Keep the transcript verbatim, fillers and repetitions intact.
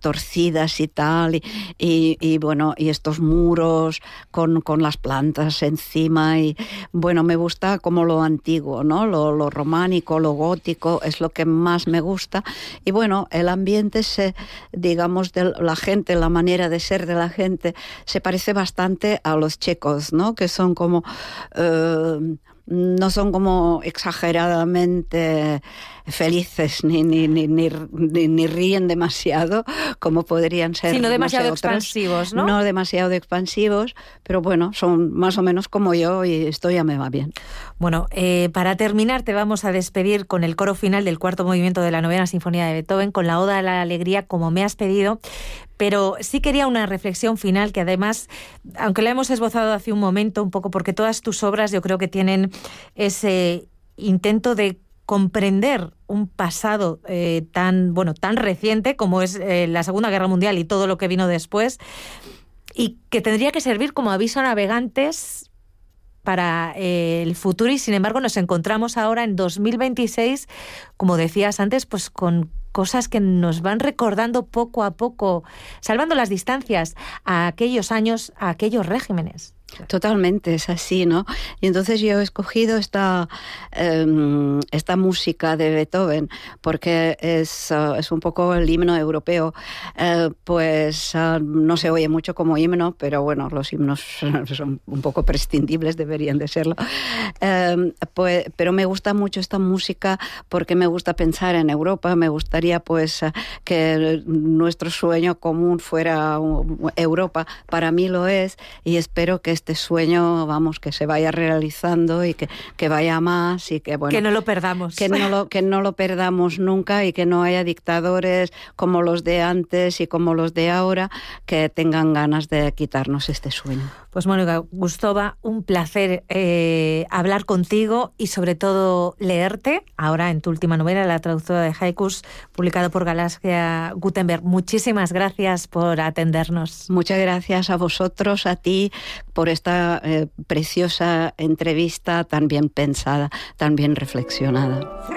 torcidas y tal, y, y, y bueno, y estos muros con, con las plantas encima, y bueno, me gusta como lo antiguo, ¿no? Lo, lo románico, lo gótico, es lo que más me gusta. Y bueno, el ambiente, se, digamos, de la gente, la manera de ser de la gente, se parece bastante a los checos, ¿no? Que son como... Uh, no son como exageradamente felices ni, ni, ni, ni, ni ríen demasiado como podrían ser, sí, no demasiado no sé, otros, expansivos, ¿no? No demasiado expansivos, pero bueno, son más o menos como yo y esto ya me va bien. Bueno, eh, para terminar te vamos a despedir con el coro final del cuarto movimiento de la novena sinfonía de Beethoven, con la Oda a la Alegría, como me has pedido. Pero sí quería una reflexión final que además, aunque la hemos esbozado hace un momento, un poco porque todas tus obras yo creo que tienen ese intento de comprender un pasado eh, tan, bueno, tan reciente como es eh, la Segunda Guerra Mundial y todo lo que vino después, y que tendría que servir como aviso a navegantes para eh, el futuro, y sin embargo nos encontramos ahora en dos mil veintiséis, como decías antes, pues con cosas que nos van recordando poco a poco, salvando las distancias a aquellos años, a aquellos regímenes. Totalmente, es así, ¿no? Y entonces yo he escogido esta, um, esta música de Beethoven porque es, uh, es un poco el himno europeo. Uh, pues uh, no se oye mucho como himno, pero bueno, los himnos son un poco prescindibles, deberían de serlo. Um, pues, pero me gusta mucho esta música porque me gusta pensar en Europa, me gustaría pues uh, que nuestro sueño común fuera uh, Europa. Para mí lo es, y espero que este sueño, vamos, que se vaya realizando y que, que vaya más y que, bueno... Que no lo perdamos. Que no lo, que no lo perdamos nunca y que no haya dictadores como los de antes y como los de ahora que tengan ganas de quitarnos este sueño. Pues Mónica Gustova, un placer eh, hablar contigo y sobre todo leerte ahora en tu última novela, La traductora de haikus, publicado por Galaxia Gutenberg. Muchísimas gracias por atendernos. Muchas gracias a vosotros, a ti, por esta eh, preciosa entrevista tan bien pensada, tan bien reflexionada.